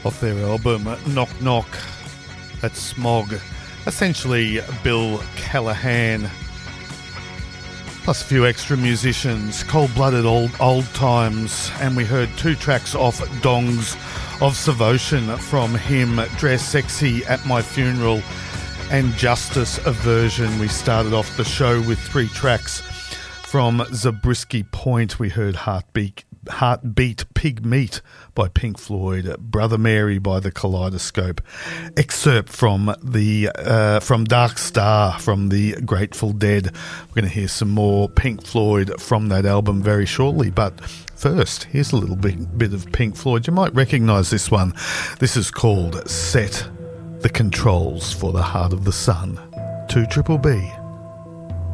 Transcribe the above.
off their album Knock Knock. That's Smog, essentially Bill Callahan, plus a few extra musicians, Cold-Blooded old times, and we heard two tracks off Dongs of Savotion from him, Dress Sexy at My Funeral and Justice Aversion. We started off the show with three tracks from Zabriskie Point. We heard Heartbeat Pig Meat by Pink Floyd, Brother Mary by the Kaleidoscope, excerpt from Dark Star from the Grateful Dead. We're going to hear some more Pink Floyd from that album very shortly, but first, here's a little bit of Pink Floyd. You might recognise this one. This is called Set the Controls for the Heart of the Sun. 2BBB.